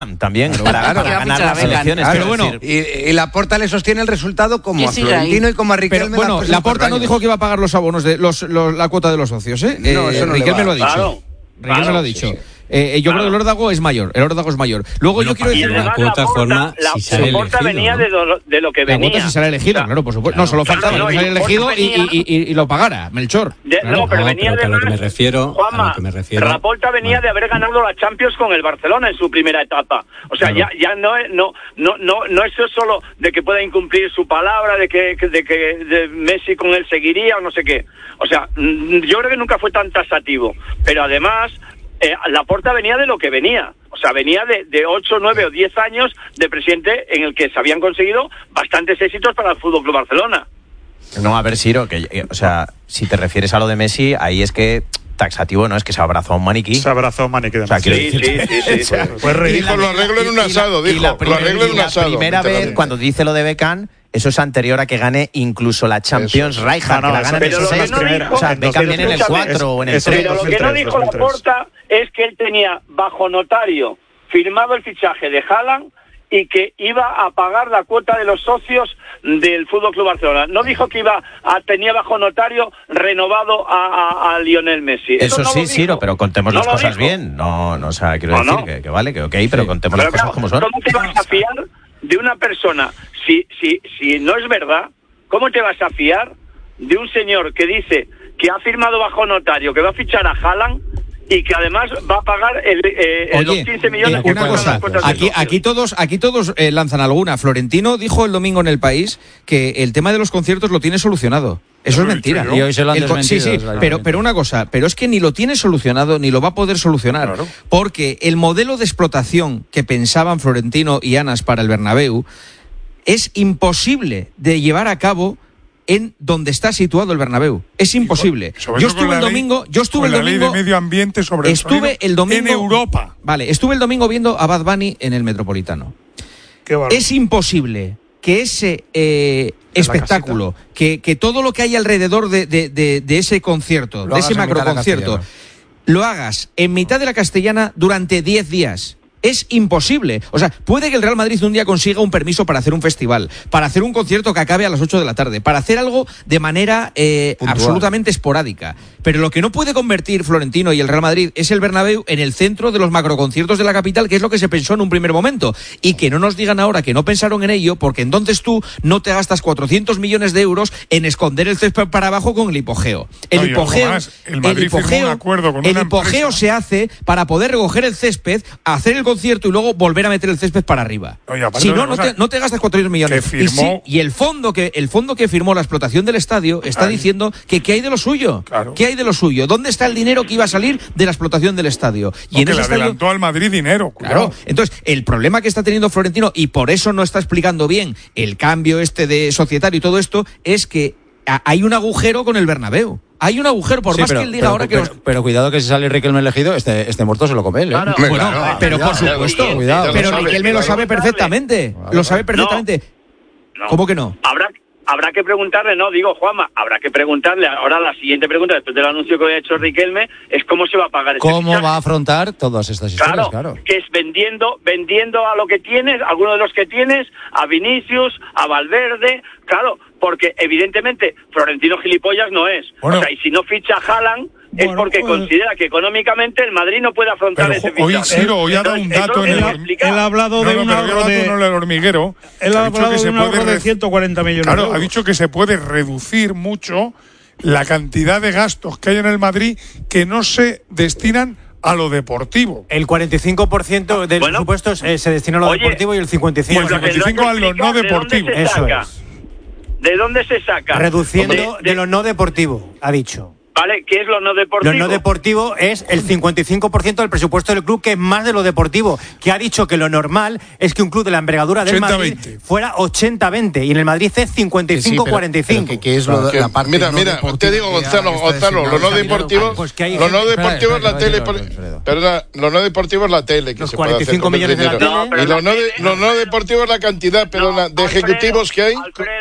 También para ganar las elecciones. Pero bueno, y Laporta le sostiene el resultado como a Florentino y como a Riquelme. Pero bueno, Laporta no dijo que iba a pagar los abonos de la cuota de los socios, ¿eh? No, eso no Riquelme lo ha dicho. Claro, Riquelme lo ha dicho. Yo creo que el órdago es mayor. Luego bueno, yo quiero decir la cuota forma si sale elegido, venía, ¿no? de lo que venía. La cuota si sale elegida, claro, por supuesto. No, solo faltaba que saliera elegido y lo pagara, Melchor. No, pero venía de a lo que me refiero, Juanma, Laporta venía de haber ganado la Champions con el Barcelona en su primera etapa. O sea, ya no es solo de que pueda incumplir su palabra, de que Messi con él seguiría o no sé qué. O sea, yo creo que nunca fue tan taxativo. Pero además, Laporta venía de lo que venía. O sea, venía de 8, 9 o 10 años de presidente en el que se habían conseguido bastantes éxitos para el Fútbol Club Barcelona. No, a ver, Siro, o sea, si te refieres a lo de Messi, ahí es que taxativo no es que se abrazó a un maniquí. Se abrazó a un maniquí de Messi. O sea, sí. Pues dijo, lo arreglo en un asado, dijo. Lo arreglo en un asado. La primera vez, cuando dice lo de Beckham, eso es anterior a que gane incluso la Champions Rijkaard, que la gana en el 6. O sea, Beckham viene en el 4 o en el 3. Pero lo que no dijo Laporta es que él tenía bajo notario firmado el fichaje de Haaland y que iba a pagar la cuota de los socios del Fútbol Club Barcelona. No dijo que tenía bajo notario renovado a Lionel Messi. Eso sí, Siro, pero contemos las cosas bien. No, o sea, quiero decir que vale, que ok, pero contemos las cosas como son. ¿Cómo te vas a fiar de una persona si no es verdad? ¿Cómo te vas a fiar de un señor que dice que ha firmado bajo notario que va a fichar a Haaland y que además va a pagar los 15 millones que una cosa, aquí todos lanzan alguna. Florentino dijo el domingo en El País que el tema de los conciertos lo tiene solucionado. Eso es mentira. Y hoy se lo han desmentido. Sí, pero una cosa, pero es que ni lo tiene solucionado ni lo va a poder solucionar, claro. Porque el modelo de explotación que pensaban Florentino y Anas para el Bernabéu es imposible de llevar a cabo en donde está situado el Bernabéu. Es imposible. Yo estuve el domingo la ley de medio ambiente sobre el domingo en Europa. Vale, estuve el domingo viendo a Bad Bunny en el Metropolitano. Es imposible que ese espectáculo, que todo lo que hay alrededor de ese concierto, de ese macroconcierto, lo hagas en mitad de la Castellana durante 10 días. Es imposible. O sea, puede que el Real Madrid un día consiga un permiso para hacer un festival, para hacer un concierto que acabe a las 8 de la tarde, para hacer algo de manera absolutamente esporádica. Pero lo que no puede convertir Florentino y el Real Madrid es el Bernabéu en el centro de los macroconciertos de la capital, que es lo que se pensó en un primer momento. Y que no nos digan ahora que no pensaron en ello, porque entonces tú no te gastas 400 millones de euros en esconder el césped para abajo con el hipogeo. El hipogeo se hace para poder recoger el césped, hacer el concierto y luego volver a meter el césped para arriba. Si no, no te gastas 400 millones. Y el fondo que firmó la explotación del estadio está diciendo que ¿qué hay de lo suyo? Claro. ¿Qué hay de lo suyo? ¿Dónde está el dinero que iba a salir de la explotación del estadio? Y le adelantó al Madrid dinero. Claro. Entonces, el problema que está teniendo Florentino, y por eso no está explicando bien el cambio de societario y todo esto, es que hay un agujero con el Bernabéu. Hay un agujero, por más que él diga ahora que... Pero cuidado que si sale Riquelme elegido, este muerto se lo come él, ¿eh? Claro. Bueno, pero por supuesto. Cuidado. Pero Riquelme lo sabe perfectamente. Lo sabe perfectamente. No. ¿Cómo que no? Habrá que preguntarle, Juanma, habrá que preguntarle. Ahora la siguiente pregunta, después del anuncio que ha hecho Riquelme, es cómo se va a pagar este ¿Cómo fichaje? va a afrontar todas estas historias? Claro. Que es vendiendo a lo que tienes, alguno de los que tienes, a Vinicius, a Valverde, claro, porque evidentemente Florentino gilipollas no es. Bueno, o sea, y si no ficha a Haaland es porque considera que económicamente el Madrid no puede afrontar ese fichaje. Hoy ha dado un dato él ha hablado de un ahorro hormiguero. Él ha hablado de un ahorro de 140 millones de euros. Claro, ha dicho que se puede reducir mucho la cantidad de gastos que hay en el Madrid que no se destinan a lo deportivo. El 45% del presupuesto se destina a lo deportivo y el 55% a lo no deportivo. Eso es. ¿De dónde se saca? Reduciendo de lo no deportivo, ha dicho. ¿Vale? ¿Qué es lo no deportivo? Lo no deportivo es el 55% del presupuesto del club, que es más de lo deportivo, que ha dicho que lo normal es que un club de la envergadura del Madrid fuera 80-20 y en el Madrid es 55-45. ¿Qué es la parte mira, te digo, Gonzalo, lo no deportivo, lo no deportivo es la tele, perdón, lo no deportivo es la tele, que los se puede hacer 45 millones de la tele. Y lo no deportivo es la cantidad, perdona, de ejecutivos que hay. Alfredo,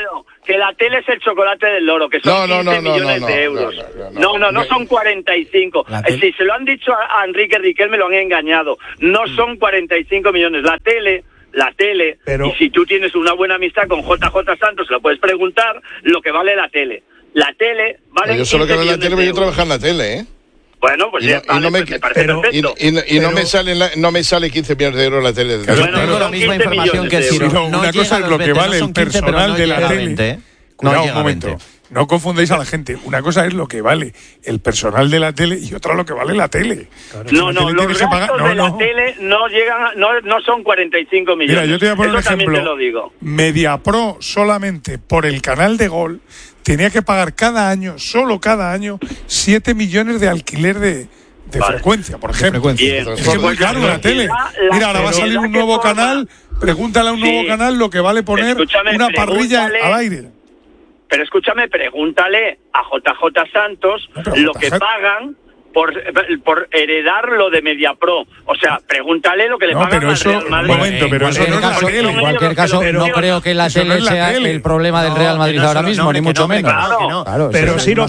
que la tele es el chocolate del loro, que son 15 millones de euros. No son 45. Si se lo han dicho a Enrique Riquelme, lo han engañado. No son 45 millones. La tele, pero... y si tú tienes una buena amistad con JJ Santos, se lo puedes preguntar lo que vale la tele. La tele vale. Yo solo que en la tele, yo trabajo en la tele, ¿eh? Bueno, pues me parece perfecto. No me sale 15 millones de euros la tele. Bueno, tengo la misma información que Ciro. Una cosa es lo que vale el personal de la tele. Cuidado un momento. No confundáis a la gente. Una cosa es lo que vale el personal de la tele y otra lo que vale la tele. Claro, los gastos de la tele no son 45 millones. Mira, yo te voy a poner un ejemplo. También te lo digo. Mediapro solamente por el canal de Gol tenía que pagar solo cada año, 7 millones de alquiler de frecuencia, por ejemplo. Es que es muy caro la tele. Mira, ahora va a salir un nuevo canal. Pregúntale a un nuevo canal lo que vale poner una parrilla al aire. Pero escúchame, pregúntale a JJ Santos lo que pagan por heredar lo de Mediapro. O sea, pregúntale lo que le pagan al Real Madrid. Un momento, pero eso no es la tele. En cualquier caso, no creo que la tele sea el problema del Real Madrid ahora mismo, ni mucho menos. Claro, pero Ciro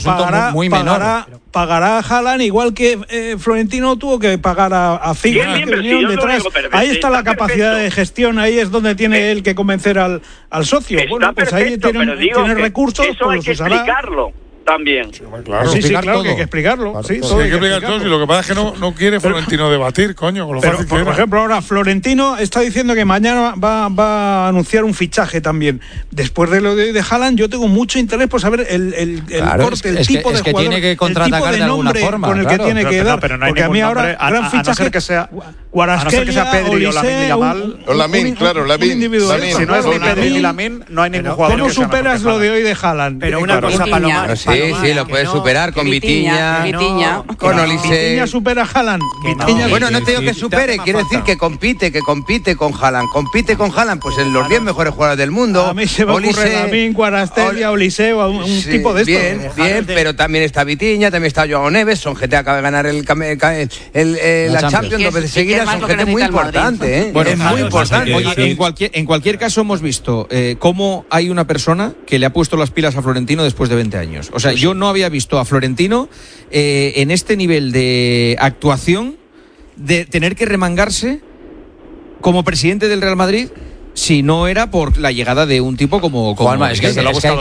pagará a Haaland igual que Florentino tuvo que pagar a Figo detrás. Ahí está la capacidad de gestión, ahí es donde tiene él que convencer al socio. Bueno, pues ahí tiene recursos. Eso hay que explicarlo también. Claro, claro que hay que explicarlo. Claro, sí, hay que explicar todo. Y lo que pasa es que no quiere Florentino debatir, coño. Con lo fácil que por ejemplo, ahora Florentino está diciendo que mañana va a anunciar un fichaje también. Después de lo de Haaland, yo tengo mucho interés por saber el corte, el tipo de jugador, tiene que contraatacar de alguna forma, con el que tiene que dar. Pero no hay porque a mí ahora gran fichaje que sea Guarasquelia, Pedri o Lamin, claro, Lamin. Si no es ni Pedri ni Lamin, no hay ningún jugador. ¿Cómo superas lo de hoy de Haaland? Pero una cosa, Palomar. Sí, lo puedes superar con Vitinha, con Olise. Vitinha supera a Haaland. Bueno, no te digo que supere, quiero decir que compite con Haaland. Compite con Haaland, pues en los 10 mejores jugadores del mundo. A mí se me ocurre Lamin, Guarasquelia, Olise o un tipo de estos. Bien, pero también está Vitinha, también está Joao Neves, son gente que acaba de ganar la Champions 2 veces seguidas, son gente muy importante, ¿eh? Bueno, es muy importante. Oye, en cualquier caso hemos visto cómo hay una persona que le ha puesto las pilas a Florentino después de 20 años. O sea, yo no había visto a Florentino en este nivel de actuación, de tener que remangarse como presidente del Real Madrid, si no era por la llegada de un tipo como Juanma, es que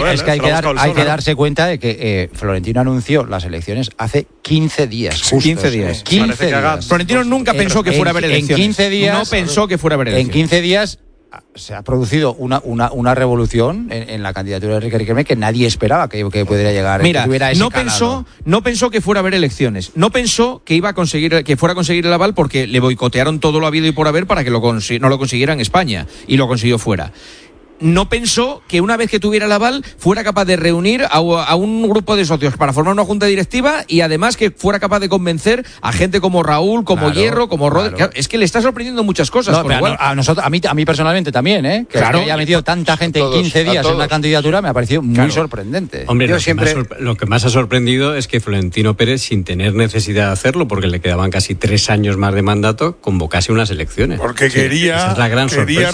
hay que darse cuenta de que Florentino anunció las elecciones hace 15 días. Justos, 15 días. 15 días. Florentino nunca pensó que fuera a haber elecciones. En 15 días. No pensó que fuera a haber elecciones. En 15 días se ha producido una revolución en la candidatura de Enrique Riquelme que nadie esperaba que pudiera llegar. Mira, que no pensó que fuera a haber elecciones. No pensó que fuera a conseguir el aval porque le boicotearon todo lo habido y por haber para que no lo consiguiera en España y lo consiguió fuera. No pensó que una vez que tuviera el aval fuera capaz de reunir a un grupo de socios para formar una junta directiva y además que fuera capaz de convencer a gente como Raúl, como Hierro, como Rodri. Claro, es que le está sorprendiendo muchas cosas. No, pero a mí personalmente también, que haya metido tanta gente en 15 días en una candidatura me ha parecido muy sorprendente. Hombre, lo que más ha sorprendido es que Florentino Pérez, sin tener necesidad de hacerlo, porque le quedaban casi 3 años más de mandato, convocase unas elecciones. Porque quería. Esa es la gran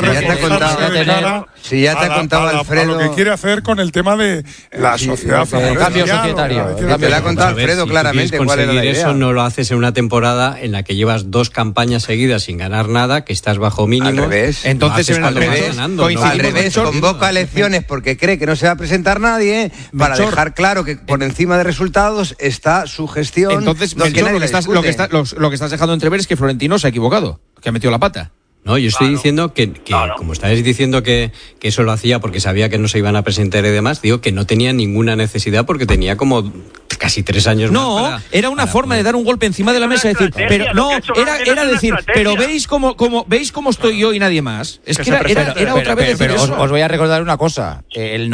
sorpresa. Si ya te ha contado Alfredo. A lo que quiere hacer con el tema de la sociedad. El cambio societario. Te lo ha contado Alfredo claramente cuál era la idea. Eso no lo haces en una temporada en la que llevas 2 campañas seguidas sin ganar nada, que estás bajo mínimo. Al revés. Entonces, al revés, convoca elecciones porque cree que no se va a presentar nadie para dejar claro que por encima de resultados está su gestión. Entonces, lo que estás dejando entrever es que Florentino se ha equivocado, que ha metido la pata. No, yo estoy diciendo que como estáis diciendo que eso lo hacía porque sabía que no se iban a presentar y demás, digo que no tenía ninguna necesidad porque tenía como casi 3 años más. No, era una forma de dar un golpe encima de la mesa y decir, pero no, era decir, pero veis cómo estoy yo y nadie más. Es que era otra vez decir eso. Os voy a recordar una cosa, el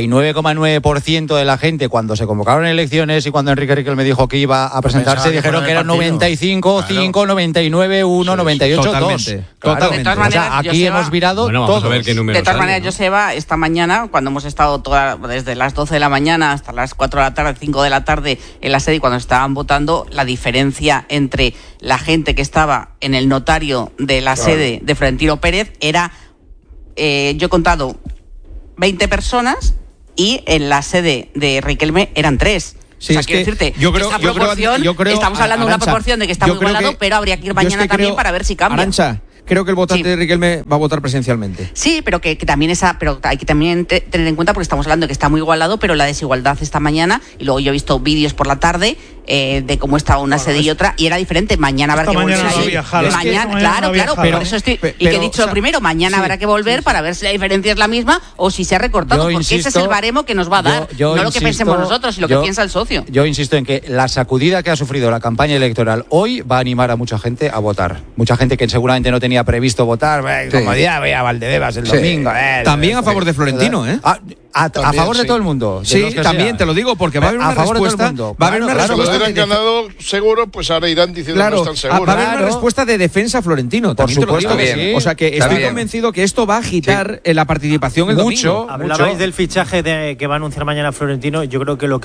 99,9% de la gente cuando se convocaron elecciones y cuando Enrique Riquelme me dijo que iba a presentarse, dijeron que eran 95, 5, 99, 1, 98, 2. Totalmente. De todas maneras, aquí hemos virado todos. De todas maneras, Joseba, esta mañana, cuando hemos estado desde las 12 de la mañana hasta las 4 de la tarde, 5 de la tarde en la sede, y cuando estaban votando, la diferencia entre la gente que estaba en el notario de la sede de Florentino Pérez era, yo he contado 20 personas y en la sede de Riquelme eran 3. Sí, o sea, quiero decirte, yo creo, estamos hablando de una proporción de que está muy igualado, pero habría que ir mañana también para ver si cambia. Arantxa, creo que el votante de Riquelme va a votar presencialmente. Sí, pero que también pero hay que también tener en cuenta, porque estamos hablando de que está muy igualado, pero la desigualdad esta mañana, y luego yo he visto vídeos por la tarde de cómo estaba una sede y otra, y era diferente. Mañana habrá que volver ahí. Claro, por eso estoy. Y que he dicho primero, mañana habrá que volver para ver si la diferencia es la misma o si se ha recortado, porque ese es el baremo que nos va a dar, no lo que pensemos nosotros, sino lo que piensa el socio. Yo insisto en que la sacudida que ha sufrido la campaña electoral hoy va a animar a mucha gente a votar. Mucha gente que seguramente no tenía previsto votar, como ya voy a Valdebebas el domingo. También a favor de Florentino, ¿eh? A favor de todo el mundo. Sí, también te lo digo, porque va a haber una respuesta. Va a haber una respuesta. Han ganado seguro, pues ahora irán diciendo que no están seguros. Va a haber una respuesta de defensa a Florentino. Por supuesto que sí. O sea que estoy convencido que esto va a agitar la participación el domingo. Hablabais del fichaje que va a anunciar mañana Florentino. Yo creo que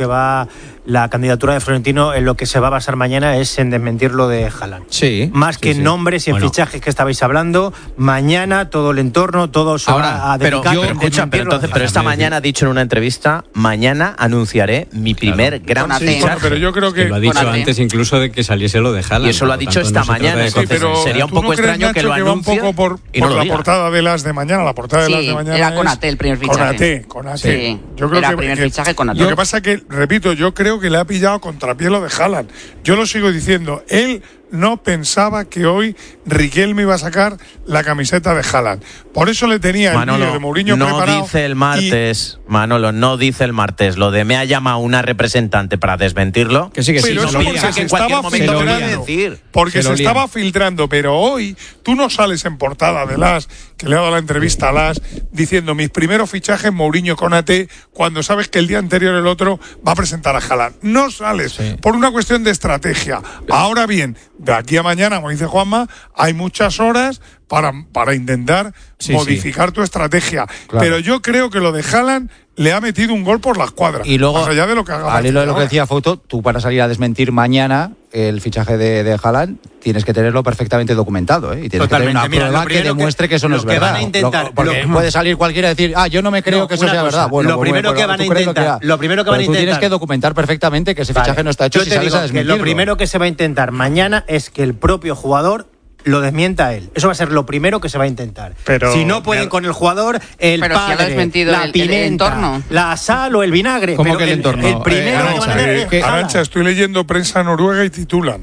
la candidatura de Florentino en lo que se va a basar mañana es en desmentir lo de Haaland. Sí. Más que en nombres y en fichajes que estabais hablando, mañana todo el entorno, todo se va a dedicar. Pero esta mañana ha dicho en una entrevista, mañana anunciaré mi primer gran fichaje. Pero yo creo que lo ha dicho antes incluso de que saliese lo de Haaland. Y eso lo ha dicho esta mañana. Entonces sería un poco extraño que lo anuncie. Un poco por la portada de las de mañana. La portada de las de mañana era Konaté el primer fichaje. Konaté. Sí, yo creo era el primer fichaje Konaté. Lo que pasa que, repito, yo creo que le ha pillado contrapié lo de Haaland. Yo lo sigo diciendo. Él no pensaba que hoy Riquelme iba a sacar la camiseta de Haaland. Por eso le tenía el vídeo de Mourinho preparado. No dice el martes, Manolo, no dice el martes. Lo de me ha llamado una representante para desmentirlo. Que sí, que sí. Pero eso porque se estaba filtrando. Porque se estaba filtrando. Pero hoy tú no sales en portada de Las, que le ha dado la entrevista a Las, diciendo mis primeros fichajes Mourinho Konaté, cuando sabes que el día anterior el otro va a presentar a Haaland. No sales por una cuestión de estrategia. Ahora bien, de aquí a mañana, como dice Juanma, hay muchas horas para intentar modificar tu estrategia. Claro. Pero yo creo que lo de Haaland le ha metido un gol por la escuadra. Y luego, más allá de lo que haga. Al hilo de lo que decía Fouto, tú para salir a desmentir mañana el fichaje de Haaland tienes que tenerlo perfectamente documentado, ¿eh? Y tienes que tener una prueba que demuestre que eso no es verdad. Porque puede salir cualquiera a decir, yo no me creo que eso sea verdad. Bueno, lo primero que van a intentar, tú tienes que documentar perfectamente que ese fichaje no está hecho. Yo te digo que lo primero que se va a intentar mañana es que el propio jugador lo desmienta él. Eso va a ser lo primero que se va a intentar. Pero si no pueden con el jugador, el padre, si la pimienta, la sal o el vinagre. ¿Cómo que el entorno? El primero Arantxa, estoy leyendo prensa noruega y titulan.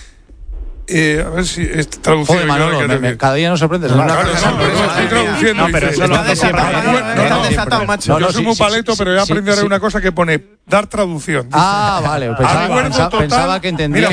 A ver si es traducido. Joder, Manolo, cada día nos sorprendes. Estoy traduciendo. Pero eso lo hace siempre. Yo soy muy paleto, pero he aprendido ahora una cosa que pone dar traducción. Vale. Pensaba que entendías.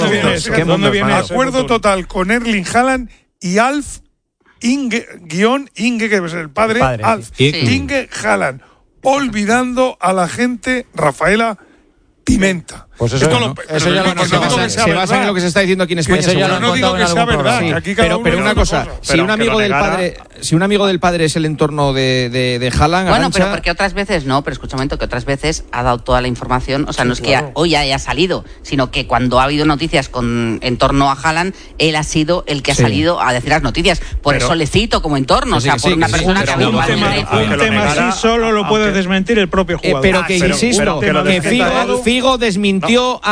Acuerdo total con Erling Haaland y Alf Inge, que es el padre Alf Inge Haaland, olvidando a la gente Rafaela Pimenta. Pues eso ya lo se basa en lo que se está diciendo aquí en España. No digo que sea verdad, que aquí cada pero una cosa, si un amigo del padre es el entorno de Haaland, bueno, pero porque otras veces no, pero escucha un momento, que otras veces ha dado toda la información, o sea, no es que hoy haya salido, sino que cuando ha habido noticias en torno a Haaland, él ha sido el que ha salido a decir las noticias. Por eso le cito como entorno, o sea, por una persona que ha habido un tema así solo lo puede desmentir el propio jugador. Pero que insisto, que Figo desmintió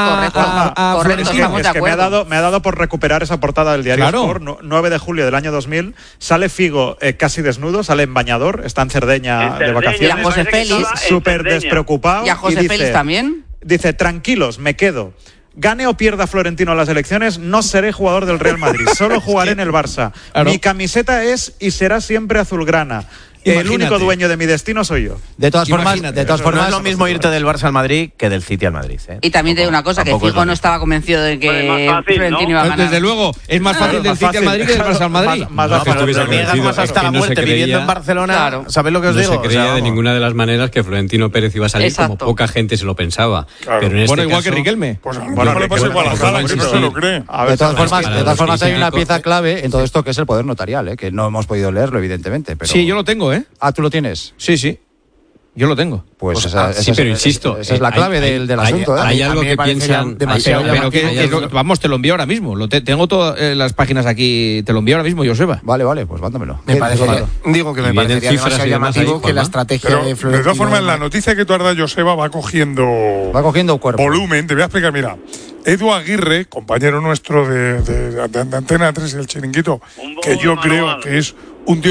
a Florentino. Es que me ha dado por recuperar esa portada del diario Sport, 9 de julio del año 2000. Sale Figo casi desnudo, sale en bañador, está en Cerdeña de vacaciones. Y a José Félix. Súper despreocupado. Y a José Félix también. Dice, tranquilos, me quedo. Gane o pierda Florentino las elecciones, no seré jugador del Real Madrid, solo jugaré en el Barça. Mi camiseta es y será siempre azulgrana. El único dueño de mi destino soy yo. De todas formas, no es lo mismo irte del Barça al Madrid que del City al Madrid. Y también te digo una cosa, que Figo no estaba convencido de que Florentino iba a ganar. Desde luego, es más fácil del City al Madrid que del Barça al Madrid. Más hasta la muerte viviendo en Barcelona. ¿Sabéis lo que os digo? No se creía de ninguna de las maneras que Florentino Pérez iba a salir, como poca gente se lo pensaba. Bueno, igual que Riquelme. Bueno, le pasa igual a Haaland, que no se lo cree. De todas formas, hay una pieza clave en todo esto que es el poder notarial, que no hemos podido leerlo, evidentemente. Sí, yo lo tengo, ¿tú lo tienes? Sí. Yo lo tengo. Pues pero insisto, esa es la clave del asunto. Hay algo que piensan demasiado. Vamos, te lo envío ahora mismo. Tengo todas las páginas aquí. Te lo envío ahora mismo, Joseba. Vale, pues mándamelo. Me parecería demasiado llamativo que la estrategia de Florentino. De todas formas, la noticia que tú has dado, Joseba, va cogiendo cuerpo. Volumen. Te voy a explicar, mira. Edu Aguirre, compañero nuestro de Antena 3 y el Chiringuito, que yo creo que es un tío